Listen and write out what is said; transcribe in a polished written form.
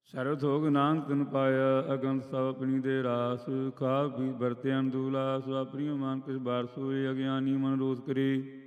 ਸਰਬ ਥੋਗ ਨਾਨਕ ਤਨ ਪਾਇਆ ਅਗੰਤ ਸਭ ਆਪਣੀ ਦੇ ਰਾਸ ਖਾ ਵੀ ਵਰਤਿਆਨ ਦੂਲਾ ਸੋ ਆਪਣੀ ਮਾਨ ਕਿਸ ਬਾਰ ਸੋਏ ਅਗਿਆਨੀ ਮਨ ਰੋਧ ਕਰੇ